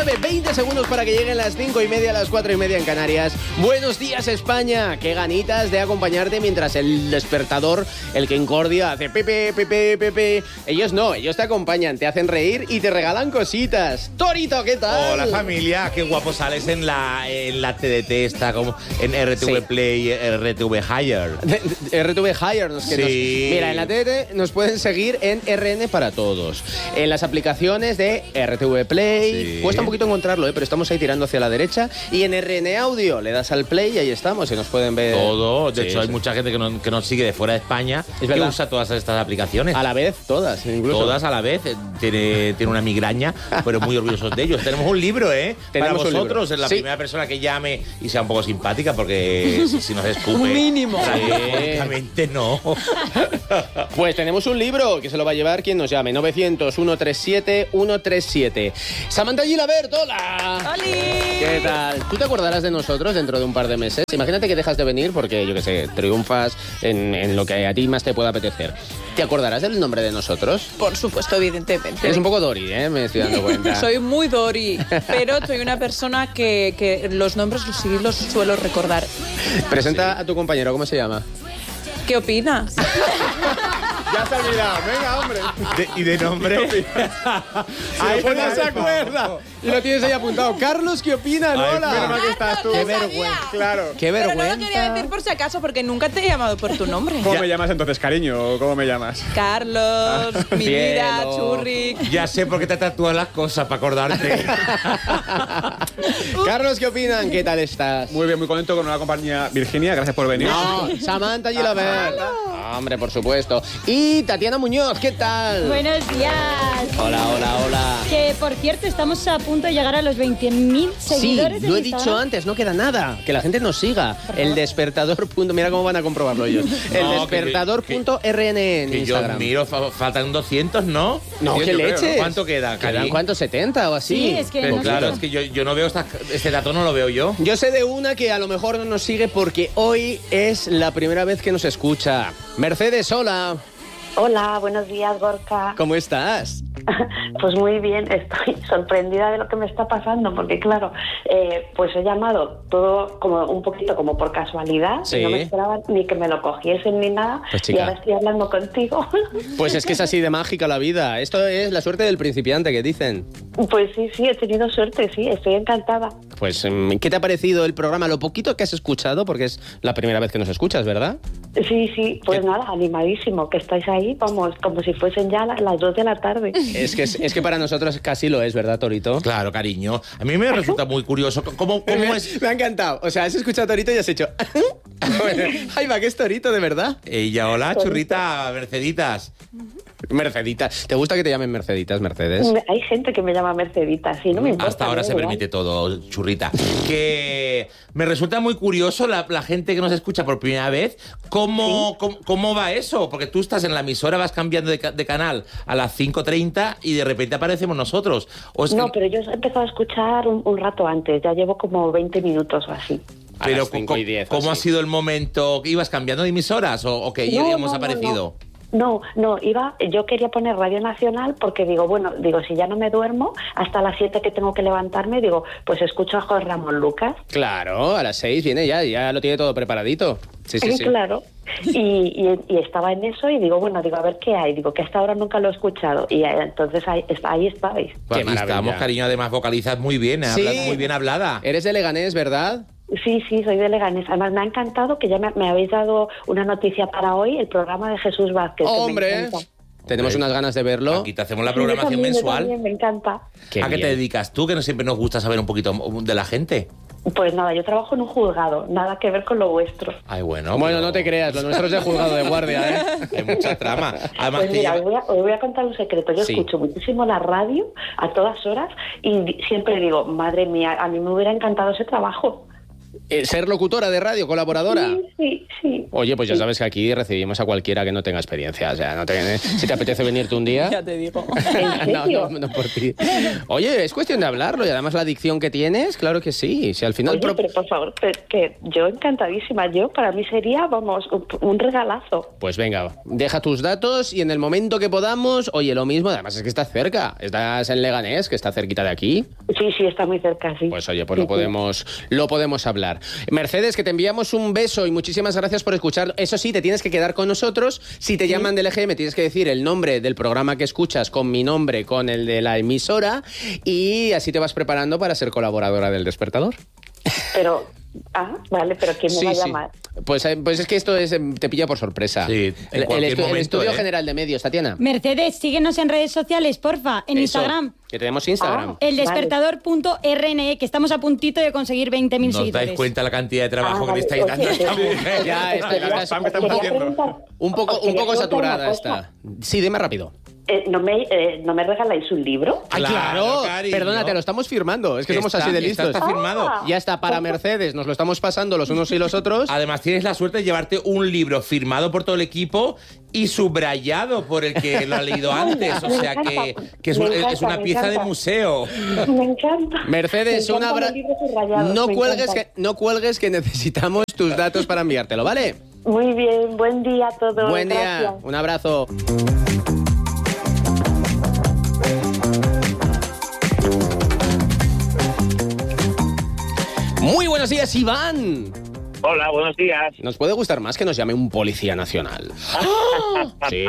20 segundos para que lleguen las 5:30, las 4:30 en Canarias. Buenos días, España. Qué ganitas de acompañarte mientras el despertador, el que incordia, hace pepe, pepe, pepe. Ellos no, ellos te acompañan, te hacen reír y te regalan cositas. Torito, ¿qué tal? Hola, familia. Qué guapo sales en la TDT, está como en RTV Play, RTV Higher. RTV Higher. Mira, en la TDT nos pueden seguir en RN para todos. En las aplicaciones de RTV Play. Cuesta un poquito encontrarlo, pero estamos ahí tirando hacia la derecha. Y en RN Audio le das al play y ahí estamos y nos pueden ver. Todo. De hecho, hay mucha gente que nos sigue de fuera de España que usa todas estas aplicaciones. A la vez, todas, incluso. Todas a la vez. Tiene una migraña, pero muy orgullosos de ellos. Tenemos un libro, Para vosotros, es la primera persona que llame y sea un poco simpática, porque si nos escupe. Un mínimo. Prácticamente no. Pues tenemos un libro que se lo va a llevar quien nos llame. 900-137-137. Samantha Gilabert, hola. ¡Holi! ¿Qué tal? ¿Tú te acordarás de nosotros dentro de un par de meses? Imagínate que dejas de venir porque, yo qué sé, triunfas en lo que a ti más te pueda apetecer. ¿Te acordarás del nombre de nosotros? Por supuesto, evidentemente. Eres un poco Dori, me estoy dando cuenta. Soy muy Dori, pero soy una persona que los nombres sí los suelo recordar. Presenta a tu compañero, ¿cómo se llama? ¿Qué opinas? Ya se ha olvidado, venga, hombre. ¿Y de nombre? Ahí no se acuerda. Y lo tienes ahí apuntado. Carlos, ¿qué opinan? Hola. Menos mal que estás tú. Qué vergüenza. Claro. Qué Pero vergüenza. no lo quería decir por si acaso, porque nunca te he llamado por tu nombre. ¿Cómo me llamas entonces, cariño? ¿Cómo me llamas? Carlos, mi vida, Cielo. Churri. Ya sé por qué te tatúas las cosas, para acordarte. Carlos, ¿qué opinan? ¿Qué tal estás? Muy bien, muy contento con una compañía. Virginia, gracias por venir. No, Samantha Gilabert. Hombre, por supuesto. Y Tatiana Muñoz, ¿qué tal? Buenos días. Hola, hola, hola. Que, por cierto, estamos a punto de llegar a los 20.000 seguidores. Sí, lo he en dicho Instagram. antes, no queda nada. Que la gente nos siga. El despertador. Mira cómo van a comprobarlo ellos. El despertador.rn en Que yo Instagram. miro, faltan 200, ¿no? No, Sí, ¿qué yo creo, leches? ¿no? ¿Cuánto queda, ¿Quedan Cari? cuántos? ¿70 o así? Sí, es que Pero no claro, sé. es que yo no veo este dato, no lo veo yo. Yo sé de una que a lo mejor no nos sigue porque hoy es la primera vez que nos escucha. Mercedes, hola. Hola, buenos días, Gorka. ¿Cómo estás? Pues muy bien, estoy sorprendida de lo que me está pasando, porque claro, pues he llamado todo como un poquito como por casualidad, Sí. y no me esperaba ni que me lo cogiesen ni nada, Pues, y chica. ahora estoy hablando contigo. Pues es que es así de mágica la vida. Esto es la suerte del principiante que dicen. Pues sí, he tenido suerte, sí, estoy encantada. Pues, ¿qué te ha parecido el programa? Lo poquito que has escuchado, porque es la primera vez que nos escuchas, ¿verdad? Sí, pues nada, animadísimo, que estáis ahí, vamos, como si fuesen ya las 2 de la tarde. Es que para nosotros casi lo es, ¿verdad, Torito? Claro, cariño. A mí me resulta muy curioso cómo es. Me ha encantado. O sea, has escuchado Torito y has hecho... Ay, va, que es Torito, de verdad. Ella, hola, churrita, Merceditas. Merceditas. ¿Te gusta que te llamen Merceditas, Mercedes? Hay gente que me llama Mercedita, sí, no me importa. Hasta ahora me da se igual. permite todo, churrita. Que me resulta muy curioso la gente que nos escucha por primera vez. ¿Cómo va eso? Porque tú estás en la emisora, vas cambiando de canal a las 5:30 y de repente aparecemos nosotros. ¿O es No, que, pero yo he empezado a escuchar un rato antes, ya llevo como 20 minutos o así. A pero las 5:10, ¿cómo ha así. sido el momento? ¿Ibas cambiando de emisoras o que No, hemos no, aparecido? No, yo quería poner Radio Nacional porque digo, si ya no me duermo, hasta las 7 que tengo que levantarme, digo, pues escucho a Jorge Ramón Lucas. Claro, a las 6 viene ya lo tiene todo preparadito. Sí. Claro. Y estaba en eso y digo, a ver qué hay. Digo, que hasta ahora nunca lo he escuchado. Y entonces ahí estáis. Pues Qué aquí maravilla. estamos, cariño, además vocalizas muy bien, Sí. hablas muy bien hablada. Eres de Leganés, ¿verdad? Sí, soy de Leganés. Además, me ha encantado que ya me habéis dado una noticia para hoy, el programa de Jesús Vázquez. que me ¡Hombre! encanta. Tenemos unas ganas de verlo. Aquí te hacemos la Sí, yo programación también, mensual. me encanta. Qué ¿A qué te bien. dedicas tú? Que no siempre nos gusta saber un poquito de la gente. Pues nada, yo trabajo en un juzgado, nada que ver con lo vuestro. Ay, bueno. Bueno, pero no te creas, lo nuestro es de juzgado de guardia, ¿eh? Hay mucha trama. Además, Pues mira, os voy a contar un secreto. Yo Sí. escucho muchísimo la radio a todas horas y siempre digo, madre mía, a mí me hubiera encantado ese trabajo. ¿Ser locutora de radio, colaboradora? Sí. Oye, pues ya Sí. sabes que aquí recibimos a cualquiera que no tenga experiencia. O sea, si te apetece venirte un día... Ya te digo. ¿En serio? No por ti. Oye, es cuestión de hablarlo y además la adicción que tienes, claro que sí. Si al final... Oye, pero por favor, que yo encantadísima. Para mí sería, vamos, un regalazo. Pues venga, deja tus datos y en el momento que podamos, oye, lo mismo, además es que estás cerca, estás en Leganés, que está cerquita de aquí. Sí, está muy cerca, sí. Pues oye, pues Sí, lo podemos hablar. Mercedes, que te enviamos un beso y muchísimas gracias por escuchar. Eso sí, te tienes que quedar con nosotros. Si te llaman del EGM, tienes que decir el nombre del programa que escuchas con mi nombre, con el de la emisora, y así te vas preparando para ser colaboradora del Despertador. Pero, vale, pero ¿quién me va a llamar? Pues es que esto te pilla por sorpresa. Sí, en cualquier el momento, Estudio General de Medios, Tatiana. Mercedes, síguenos en redes sociales, porfa, en Eso, Instagram. que tenemos Instagram. Eldespertador.rne, que estamos a puntito de conseguir 20.000 ¿Nos seguidores. dais cuenta la cantidad de trabajo que le vale, estáis dando a esta oye, mujer? Ya, Pam, que estamos Quería haciendo. preguntar- Un os quería poco preguntar saturada una cosa. está. Sí, dime rápido. ¿No me regaláis un libro? ¡Ay, claro! Cariño. Perdona, te lo estamos firmando. Es que somos así de listos. Está firmado. Ya está, para Mercedes. Nos lo estamos pasando los unos y los otros. Además, tienes la suerte de llevarte un libro firmado por todo el equipo y subrayado por el que lo ha leído antes. O Me sea encanta, que es me una encanta, pieza me de encanta. museo. Me encanta. Mercedes, Me un encantan abrazo. los libros subrayados, No me cuelgues, encantan. no cuelgues, que necesitamos tus datos para enviártelo, ¿vale? Muy bien, buen día a todos. Buen día, Gracias. un abrazo. Muy buenos días, Iván. Hola, buenos días. Nos puede gustar más que nos llame un policía nacional. Sí.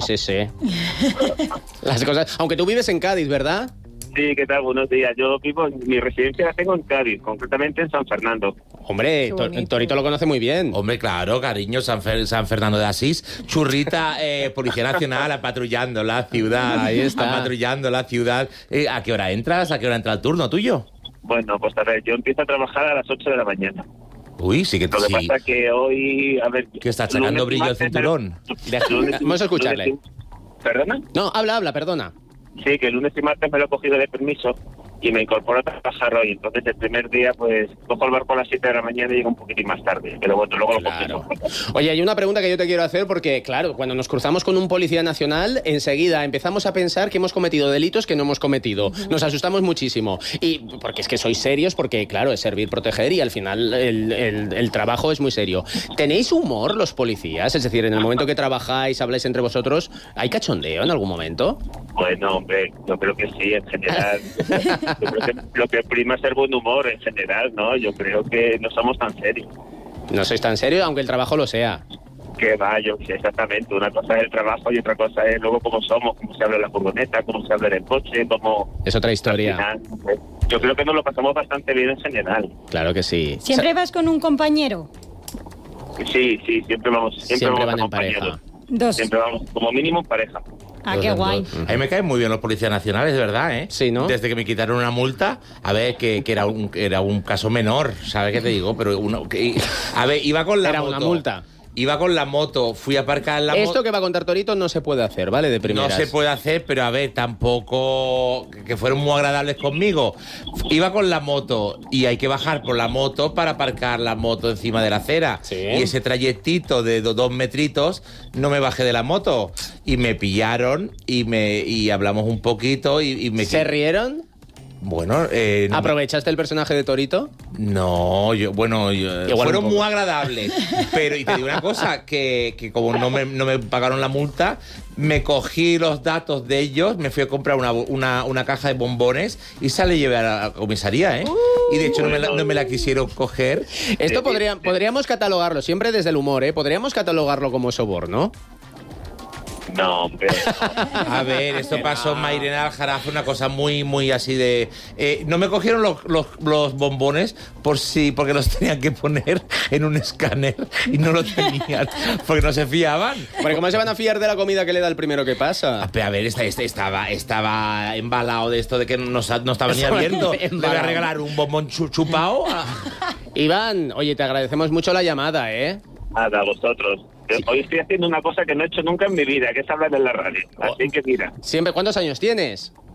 Las cosas, aunque tú vives en Cádiz, ¿verdad? Sí, ¿qué tal? Buenos días. Yo vivo, mi residencia la tengo en Cádiz, concretamente en San Fernando. Hombre, Qué bonito. Torito lo conoce muy bien. Hombre, claro, cariño, San Fernando de Asís. Churrita, Policía Nacional, apatrullando la ciudad. Ahí está. Apatrullando la ciudad. ¿A qué hora entras? ¿A qué hora entra el turno tuyo? Bueno, pues a ver, yo empiezo a trabajar a las 8 de la mañana. Uy, sí que Lo que sí. pasa es que hoy, a ver... Que está sacando lunes y brillo el martes, cinturón. Vamos a escucharle. ¿Perdona? No, habla, perdona. Sí, que el lunes y martes me lo he cogido de permiso y me incorporo a trabajar hoy. Entonces, el primer día, pues, cojo el barco a las 7 de la mañana y llego un poquitín más tarde. Pero bueno, luego Claro. lo confirmo. Oye, hay una pregunta que yo te quiero hacer porque, claro, cuando nos cruzamos con un policía nacional, enseguida empezamos a pensar que hemos cometido delitos que no hemos cometido. Nos asustamos muchísimo. Y porque es que sois serios, porque, claro, es servir, proteger y al final el trabajo es muy serio. ¿Tenéis humor los policías? Es decir, en el momento que trabajáis, habláis entre vosotros, ¿hay cachondeo en algún momento? Bueno, hombre, yo creo que sí, en general. Yo creo que lo que prima es el buen humor en general, ¿no? Yo creo que no somos tan serios. No sois tan serios, aunque el trabajo lo sea. Que va, yo sé exactamente. Una cosa es el trabajo y otra cosa es luego cómo somos, cómo se habla en la furgoneta, cómo se habla en el coche, cómo... Es otra historia. Al final, pues, yo creo que nos lo pasamos bastante bien en general. Claro que sí. ¿Siempre vas con un compañero? Sí, siempre vamos, Siempre vamos van en acompañados. pareja. Dos. Siempre vamos, como mínimo en pareja. Ah, qué guay. A mí me caen muy bien los policías nacionales, de verdad, ¿eh? Sí, ¿no? Desde que me quitaron una multa, a ver, que era un caso menor, ¿sabes qué te digo? Pero a ver, iba con la Era moto. una multa. Iba con la moto, fui a aparcar la Esto moto. que va a contar Torito no se puede hacer, ¿vale? De No primeras. se puede hacer, pero a ver, tampoco que fueron muy agradables conmigo. Iba con la moto y hay que bajar por la moto para aparcar la moto encima de la acera. Sí. Y ese trayectito de 2 metritos no me bajé de la moto. Y me pillaron y hablamos un poquito y me... ¿Se rieron? Bueno, no, ¿Aprovechaste el personaje de Torito? no, Igual fueron un poco. muy agradables. Pero, y te digo una cosa, que como no me pagaron la multa, me cogí los datos de ellos, me fui a comprar una caja de bombones y se la llevé a la comisaría, ¿eh? Y de hecho no me la quisieron coger. Esto podríamos catalogarlo, siempre desde el humor, ¿eh? Podríamos catalogarlo como soborno. No, hombre. A ver, esto pasó en Mairena Aljarafe, una cosa muy, muy así de... no me cogieron los bombones porque los tenían que poner en un escáner y no lo tenían, porque no se fiaban. Porque ¿cómo se van a fiar de la comida que le da el primero que pasa? A ver, estaba embalado de esto de que no estaba ni abierto. Le voy a regalar un bombón chupao. Iván, oye, te agradecemos mucho la llamada, ¿eh? Nada, vosotros. Hoy estoy haciendo una cosa que no he hecho nunca en mi vida, que es hablar en la radio. Así que mira, Siempre, ¿cuántos años tienes?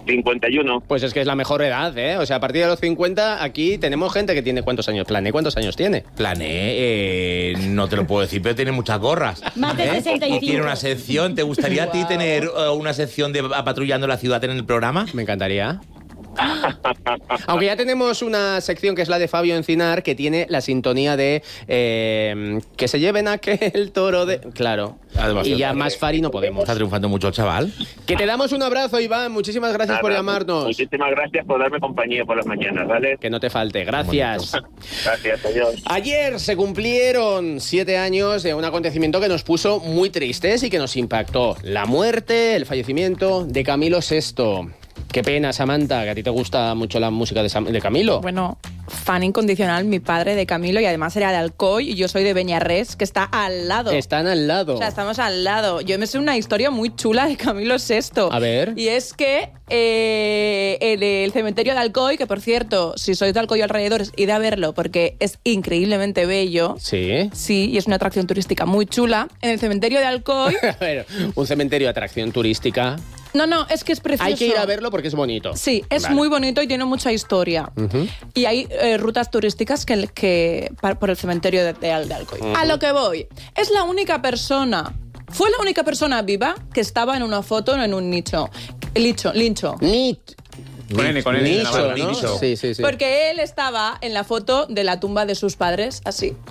51. Pues es que es la mejor edad, ¿eh? O sea, a partir de los 50, aquí tenemos gente que tiene... ¿Cuántos años? Plané, ¿cuántos años tiene? Plané, no te lo puedo decir, pero tiene muchas gorras. Más de 65. Y tiene una sección. ¿Te gustaría a ti tener una sección de patrullando la ciudad en el programa? Me encantaría. Aunque ya tenemos una sección que es la de Fabio Encinar, que tiene la sintonía de que se lleven aquel toro de... Claro. Además, Y ya más Fari no podemos. Está triunfando mucho el chaval. Que te damos un abrazo, Iván. Muchísimas gracias por llamarnos. Muchísimas gracias por darme compañía por las mañanas, ¿vale? Que no te falte. Gracias. Gracias, adiós. Ayer se cumplieron 7 años de un acontecimiento que nos puso muy tristes y que nos impactó. La muerte, el fallecimiento de Camilo VI. Qué pena, Samantha, que a ti te gusta mucho la música de Camilo. Bueno, fan incondicional, mi padre de Camilo, y además era de Alcoy y yo soy de Beñarrés, que está al lado. Están al lado. O sea, estamos al lado. Yo me sé una historia muy chula de Camilo VI. A ver. Y es que el cementerio de Alcoy, que por cierto, si sois de Alcoy o alrededores, id a verlo porque es increíblemente bello. Sí. Sí, y es una atracción turística muy chula. En el cementerio de Alcoy... A ver, un cementerio de atracción turística. No, es que es precioso. Hay que ir a verlo porque es bonito. Sí, es Vale. muy bonito y tiene mucha historia. Y hay rutas turísticas por el cementerio de Alcoy. A lo que voy. Es la única persona... Fue la única persona viva que estaba en una foto en un nicho. Lincho. Con N, Nicho, Navarro. ¿no? Nicho. Sí. Porque él estaba en la foto de la tumba de sus padres, así.